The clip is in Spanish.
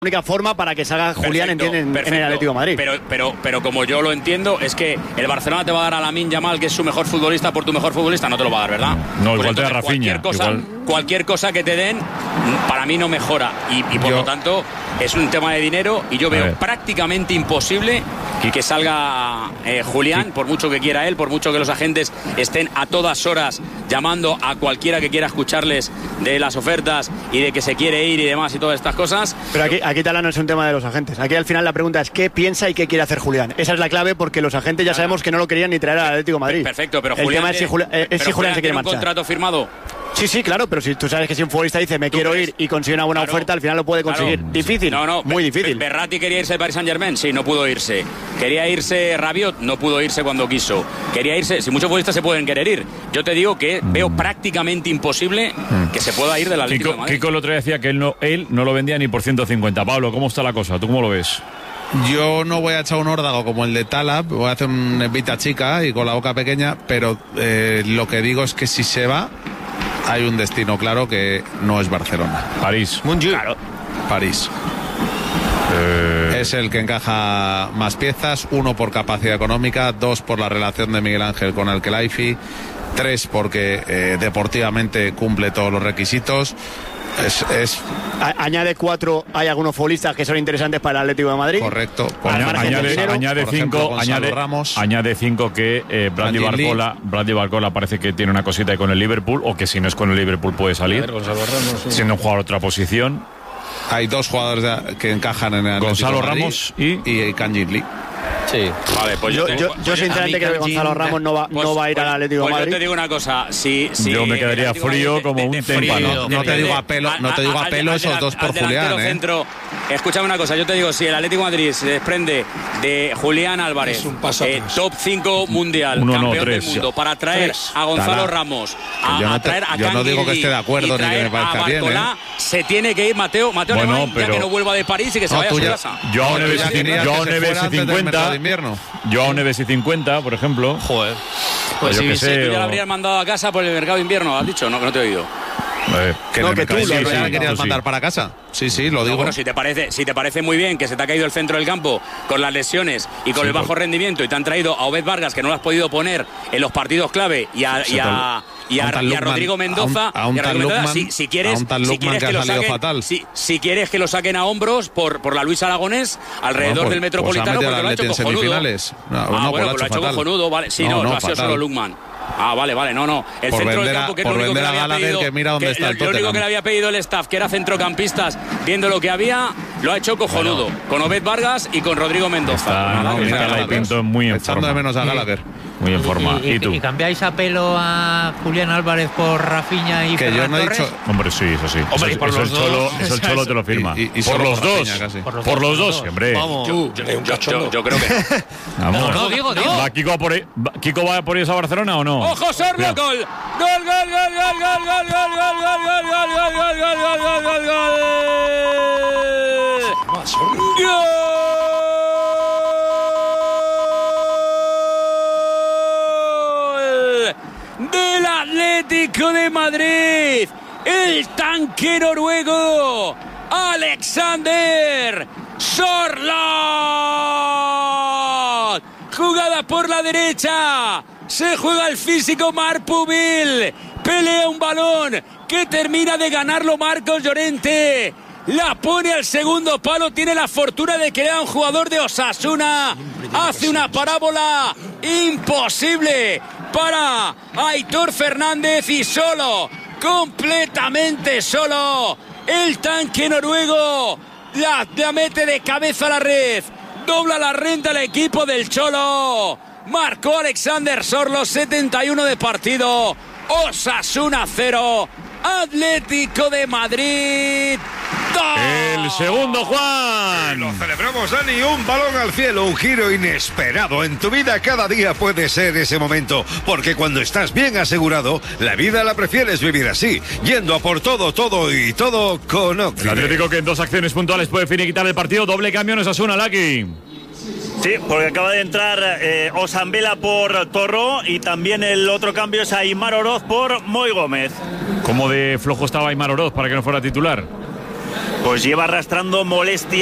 única forma para que salga Julián en el Atlético de Madrid. Pero como yo lo entiendo, es que el Barcelona te va a dar a Lamine Yamal, que es su mejor futbolista, por tu mejor futbolista, no te lo va a dar, ¿verdad? No, igual te da Rafinha. Cualquier cosa que te den, para mí no mejora. Y por lo tanto, es un tema de dinero y yo veo prácticamente imposible que salga Julián, por mucho que quiera él, por mucho que los agentes estén a todas horas llamando a cualquiera que quiera escucharles de las ofertas y de que se quiere ir y demás y todas estas cosas. Pero aquí Talá no es un tema de los agentes. Aquí al final la pregunta es ¿qué piensa y qué quiere hacer Julián? Esa es la clave, porque los agentes ya sabemos que no lo querían ni traer al Atlético de Madrid. Perfecto, pero el Julián tema es si Julián se quiere marchar. ¿Un contrato firmado? Sí, claro, pero si tú sabes que si un futbolista dice me quiero ir y consigue una buena oferta, al final lo puede conseguir. Difícil, muy difícil. Berratti quería irse al Paris Saint-Germain, sí, no pudo irse. Quería irse Rabiot, no pudo irse cuando quiso. Quería irse, si muchos futbolistas se pueden querer ir. Yo te digo que veo prácticamente imposible que se pueda ir del Atlético de Madrid. Kiko el otro día decía que él no lo vendía ni por 150. Pablo, ¿cómo está la cosa? ¿Tú cómo lo ves? Yo no voy a echar un órdago como el de Talab, voy a hacer una evita chica y con la boca pequeña, pero lo que digo es que si se va, hay un destino claro que no es Barcelona. París. Claro. París. Es el que encaja más piezas, 1 por capacidad económica, 2 por la relación de Miguel Ángel con el Khelaifi, 3 porque deportivamente cumple todos los requisitos. Añade 4, hay algunos futbolistas que son interesantes para el Atlético de Madrid. Correcto. Añade 5, Ramos. Añade 5 que Bradley Barcola parece que tiene una cosita ahí con el Liverpool, o que si no es con el Liverpool puede salir. Siendo un jugador de otra posición. Hay 2 jugadores que encajan en el Gonzalo Atlético de Ramos y Kang-in Lee. Sí. Vale, pues yo sinceramente creo que Gonzalo Ramos no va a ir al Atlético de Madrid. Yo te digo una cosa, yo me quedaría frío como un témpano. No te digo a pelo esos 2 por Julián, Escúchame una cosa, yo te digo, si el Atlético de Madrid se desprende de Julián Álvarez, top 5 mundial, campeón del mundo, para traer a Gonzalo Ramos, a traer a yo no digo que esté de acuerdo ni que me parezca bien, se tiene que ir Mateo Alemán, ya que no vuelva de París y que se vaya a su casa. Yo a Neves y 50, por ejemplo. Joder. Pues si tú ya lo habrías mandado a casa por el mercado de invierno, ¿has dicho? No, que no te he oído. Que tú lo querías mandar para casa. Sí, lo digo. Bueno, si te parece muy bien que se te ha caído el centro del campo con las lesiones y con el bajo rendimiento, y te han traído a Obed Vargas, que no lo has podido poner en los partidos clave, y a Rodrigo Mendoza, si quieres que lo saquen a hombros por la Luis Aragonés alrededor del Metropolitano, porque lo ha hecho cojonudo. Lo ha hecho cojonudo, vale. Sí, no, lo ha sido solo Lukman. Vale, no. El centro del campo, que es lo único que le había pedido, lo único que le había pedido el staff, que era centrocampistas, viendo lo que había, lo ha hecho cojonudo, con Obed Vargas y con Rodrigo Mendoza. Está Pinto muy en forma. Echando de menos a Gallagher. Muy en forma. ¿Y tú? ¿Y cambiáis a pelo a Julián Álvarez por Rafinha y Ferran Torres? Hombre, sí, eso sí. Hombre, eso el Cholo te lo firma. Por los dos. Por los dos, hombre. Yo creo que vamos. No, digo. ¿Va Kiko va por eso a Barcelona o no? ¡Ojo, Sorlo! ¡Gol! Del Atlético de Madrid, el tanque noruego Alexander Sørloth. Jugada por la derecha, se juega el físico Marc Pubil, pelea un balón que termina de ganarlo Marcos Llorente, la pone al segundo palo, tiene la fortuna de que era un jugador de Osasuna, hace una parábola imposible para Aitor Fernández y solo, completamente solo, el tanque noruego la mete de cabeza a la red, dobla la renta el equipo del Cholo, marcó Alexander Sørloth, 71 de partido, Osasuna 0, Atlético de Madrid 2. El segundo, Juan. Lo celebramos, Dani, un balón al cielo, un giro inesperado. En tu vida cada día puede ser ese momento, porque cuando estás bien asegurado, la vida la prefieres vivir así, yendo a por todo con Octi. El Atlético, que en 2 acciones puntuales puede finiquitar el partido, doble cambio en Osasuna, Laki. Sí, porque acaba de entrar Osambela por Torró, y también el otro cambio es Aimar Oroz por Moi Gómez. ¿Cómo de flojo estaba Aimar Oroz para que no fuera titular? Pues lleva arrastrando molestia